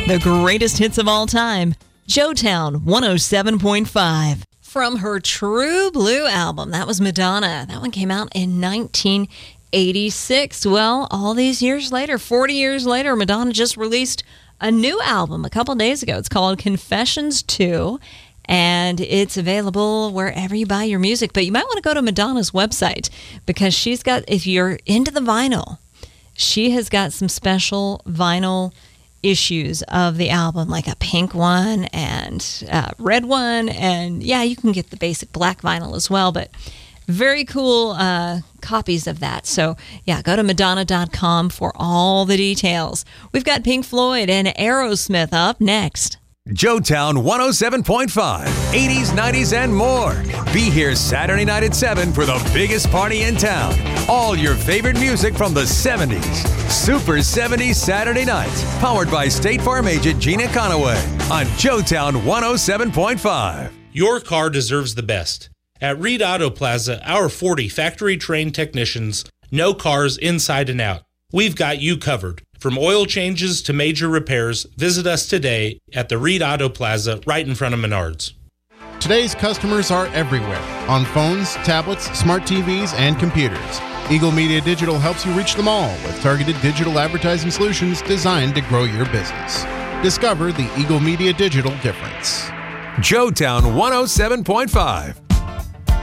The greatest hits of all time. Joetown 107.5. From her True Blue album, that was Madonna. That one came out in 1986. Well, all these years later, 40 years later, Madonna just released a new album a couple days ago. It's called Confessions 2, and it's available wherever you buy your music. But you might want to go to Madonna's website because she's got, if you're into the vinyl, she has got some special vinyl issues of the album, like a pink one and a red one, and yeah, you can get the basic black vinyl as well, but very cool copies of that. So yeah, go to Madonna.com for all the details. We've got Pink Floyd and Aerosmith up next. Joetown 107.5, 80s, 90s, and more. Be here Saturday night at 7 for the biggest party in town. All your favorite music from the 70s. Super 70s Saturday nights. Powered by State Farm agent Gina Conaway on Joetown 107.5. Your car deserves the best. At Reed Auto Plaza, our 40 factory-trained technicians know cars inside and out. We've got you covered. From oil changes to major repairs, visit us today at the Reed Auto Plaza right in front of Menards. Today's customers are everywhere, on phones, tablets, smart TVs, and computers. Eagle Media Digital helps you reach them all with targeted digital advertising solutions designed to grow your business. Discover the Eagle Media Digital difference. Joetown 107.5.